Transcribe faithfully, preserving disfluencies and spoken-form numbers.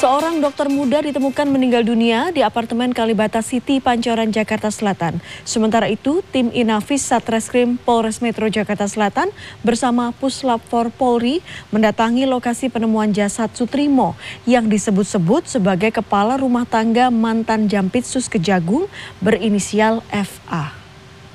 Seorang dokter muda ditemukan meninggal dunia di apartemen Kalibata City, Pancoran, Jakarta Selatan. Sementara itu, tim Inafis Satreskrim Polres Metro Jakarta Selatan bersama Puslap empat Polri mendatangi lokasi penemuan jasad Sutrimo yang disebut-sebut sebagai kepala rumah tangga mantan Jampitsus Kejagung berinisial F A.